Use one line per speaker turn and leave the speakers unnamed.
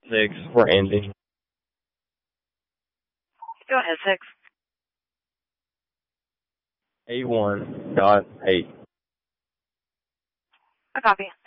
6 for Andy.
Go ahead, 6.
81.8.
I copy.